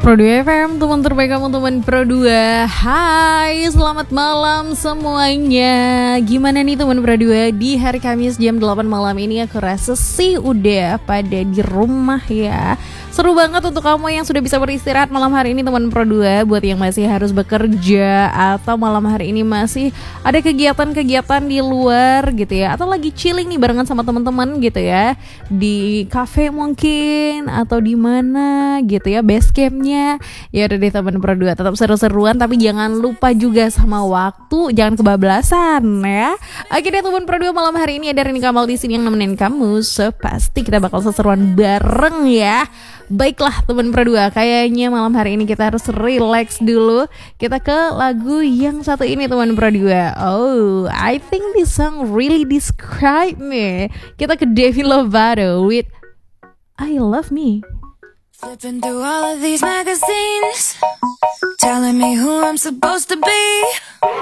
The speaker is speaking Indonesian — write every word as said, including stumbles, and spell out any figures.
Pro dua F M, teman terbaik kamu, teman Pro dua. Hai, selamat malam semuanya. Gimana nih teman Pro dua? Di hari Kamis jam delapan malam ini aku rasa sih udah pada di rumah ya. Seru banget untuk kamu yang sudah bisa beristirahat malam hari ini teman Pro dua. Buat yang masih harus bekerja atau malam hari ini masih ada kegiatan-kegiatan di luar gitu ya, atau lagi chilling nih barengan sama teman-teman gitu ya, di cafe mungkin atau di mana gitu ya, base campnya. Ya udah deh teman Pro dua, tetap seru-seruan tapi jangan lupa juga sama waktu, jangan kebablasan ya. Oke deh teman Pro dua, malam hari ini ada Rini Kamal di sini yang nemenin kamu. So pasti kita bakal seseruan bareng ya. Baiklah teman Pro dua, kayaknya malam hari ini kita harus relax dulu. Kita ke lagu yang satu ini teman Pro dua. Oh, I think this song really describe me. Kita ke Demi Lovato with I Love Me. Flipping through all of these magazines, telling me who I'm supposed to be.